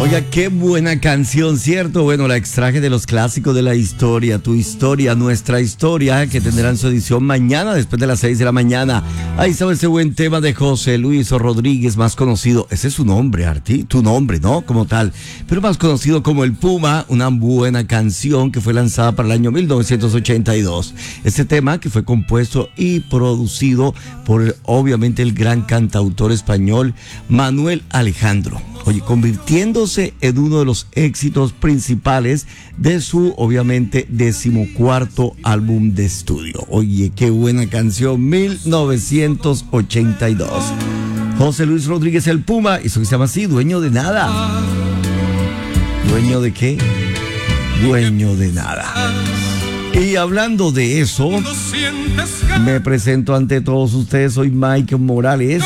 Oiga, qué buena canción, ¿cierto? Bueno, la extraje de los clásicos de la historia, tu historia, nuestra historia, que tendrán su edición mañana después de las 6 de la mañana. Ahí estaba ese buen tema de José Luis Rodríguez, más conocido, ese es su nombre, tu nombre, ¿no? Como tal, pero más conocido como El Puma, una buena canción que fue lanzada para el año 1982. Este tema que fue compuesto y producido por, obviamente, el gran cantautor español Manuel Alejandro. Oye, convirtiéndose en uno de los éxitos principales de su, obviamente, 14º álbum de estudio. Oye, qué buena canción, 1982. José Luis Rodríguez, El Puma, eso que se llama así, Dueño de Nada. ¿Dueño de qué? Dueño de nada. Y hablando de eso, me presento ante todos ustedes, soy Mike Morales.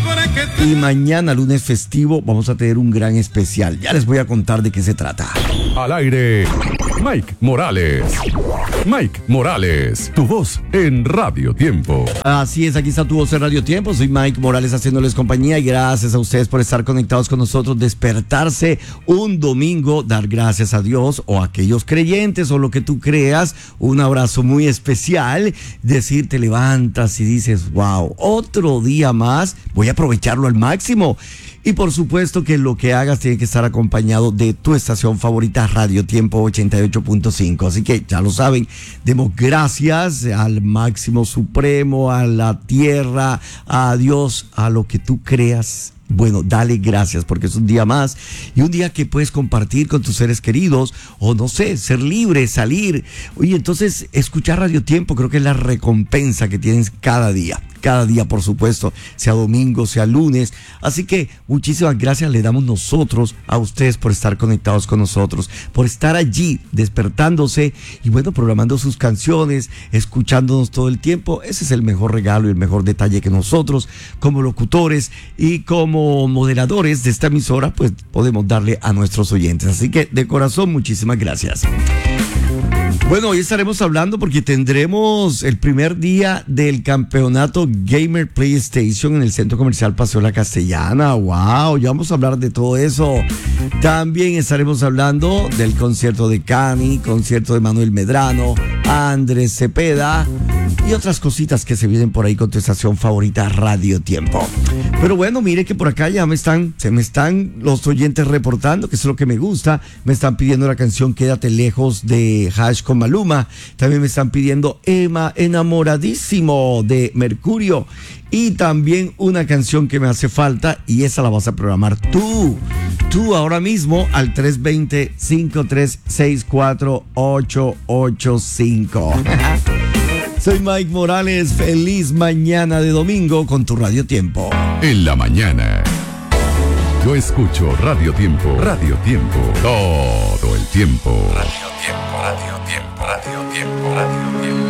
Y mañana, lunes festivo, vamos a tener un gran especial. Ya les voy a contar de qué se trata. Al aire, Mike Morales. Mike Morales, tu voz en Radio Tiempo. Así es, aquí está tu voz en Radio Tiempo. Soy Mike Morales haciéndoles compañía y gracias a ustedes por estar conectados con nosotros. Despertarse un domingo, dar gracias a Dios o a aquellos creyentes o lo que tú creas. Un abrazo muy especial. Decir, te levantas y dices, wow, otro día más. Voy a aprovecharlo al máximo. Y por supuesto que lo que hagas tiene que estar acompañado de tu estación favorita, Radio Tiempo 88.5. Así que ya lo saben, demos gracias al máximo supremo, a la tierra, a Dios, a lo que tú creas. Bueno, dale gracias porque es un día más y un día que puedes compartir con tus seres queridos o no sé, ser libre, salir. Oye, entonces escuchar Radio Tiempo creo que es la recompensa que tienes cada día. Cada día, por supuesto, sea domingo, sea lunes. Así que muchísimas gracias le damos nosotros a ustedes por estar conectados con nosotros, por estar allí despertándose y bueno, programando sus canciones, escuchándonos todo el tiempo. Ese es el mejor regalo y el mejor detalle que nosotros, como locutores y como moderadores de esta emisora, pues podemos darle a nuestros oyentes. Así que de corazón, muchísimas gracias. Bueno, hoy estaremos hablando porque tendremos el primer día del campeonato Gamer PlayStation en el Centro Comercial Paseo La Castellana. ¡Wow! Ya vamos a hablar de todo eso. También estaremos hablando del concierto de Cani, concierto de Manuel Medrano, Andrés Cepeda y otras cositas que se vienen por ahí con tu estación favorita, Radio Tiempo. Pero bueno, mire que por acá ya se me están los oyentes reportando, que es lo que me gusta. Me están pidiendo la canción Quédate Lejos de Hash con Maluma. También me están pidiendo Emma, Enamoradísimo de Mercurio. Y también una canción que me hace falta y esa la vas a programar tú ahora mismo al 320-5364885. Soy Mike Morales, feliz mañana de domingo con tu Radio Tiempo. En la mañana, yo escucho Radio Tiempo. Radio Tiempo, todo el tiempo. Radio Tiempo, Radio Tiempo, Radio Tiempo, Radio Tiempo.